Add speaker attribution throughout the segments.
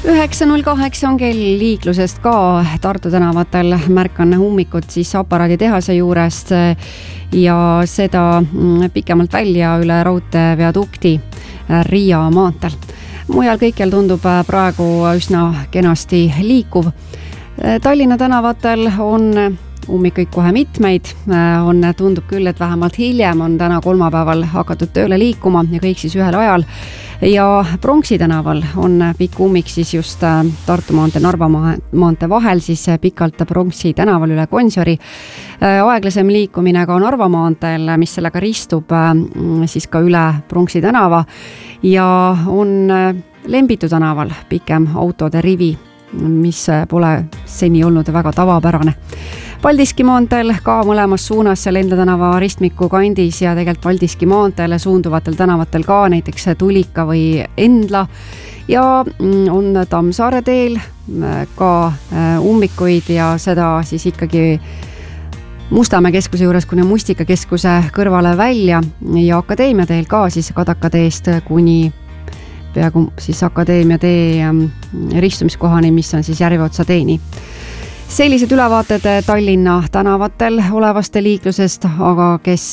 Speaker 1: 9.08 on kell liiklusest ka Tartu tänavatel. Märkan ummikut siis aparaaditehase juurest ja seda pikemalt välja üle raudteeviadukti Riia maanteel. Mujal kõikjal tundub praegu üsna kenasti liikuv. Tallinna tänavatel on ummikuid kohe mitmeid. Tundub küll, et vähemalt hiljem on täna kolmapäeval hakatud tööle liikuma ja kõik siis ühel ajal. Ja Pronksi tänaval on pikk ummik siis just Tartu maantee Narva maantee vahel, siis pikalt Pronksi tänaval üle Gonsiori. Aeglasem liikumine ka Narva maanteel, mis sellega ristub siis ka üle Pronksi tänava ja on Lembitu tänaval pikem autode rivi, mis pole seni olnud väga tavapärane. Paldiski maanteel ka mõlemas suunas Lendla tänava ristmiku kandis ja tegelikult Paldiski maanteele suunduvatel tänavatel ka näiteks Tulika või Endla ja on Tammsaare teel ka ummikuid ja seda siis ikkagi Mustamäe keskuse juures kuni Mustika keskuse kõrvale välja ja Akadeemia teel ka siis Kadaka teest kuni peaaegu siis Akadeemia tee ristumiskohani, mis on siis Järveotsa teeni. Sellised ülevaated Tallinna tänavatel olevast liiklusest, aga kes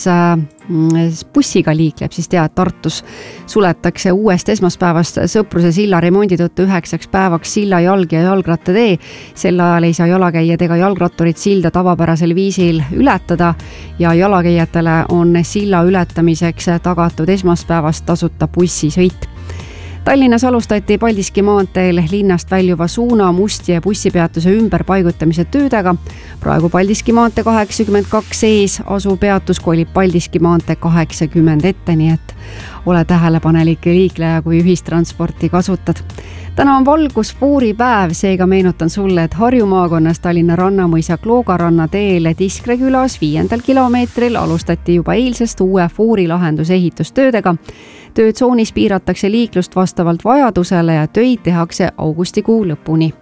Speaker 1: bussiga liikleb, siis tead, Tartus suletakse uuest esmaspäevast Sõpruse silla remondi tõttu 9 päevaks silla jalg- ja jalgrattatee. Sel ajal ei saa jalakäijad ega jalgratturid silda tavapärasel viisil ületada ja jalakäijatele on silla ületamiseks tagatud esmaspäevast tasuta bussisõit. Tallinnas alustati Paldiski maanteel linnast väljuva suuna Mustie bussipeatuse ümberpaigutamise töödega. Praegu Paldiski maantee 82 ees asuv peatus kolib Paldiski maantee 80 ette, nii et ole tähelepanelik liikleja, kui ühistransporti kasutad. Täna on valgusfooripäev, seega meenutan sulle, et Harju maakonnas Tallinna Rannamõisa Kloogaranna teel Tiskre külas 5. kilomeetril alustati juba eilsest uue foorilahenduse ehitustöödega. Töötsoonis piiratakse liiklust vastavalt vajadusele ja töid tehakse augustikuu lõpuni.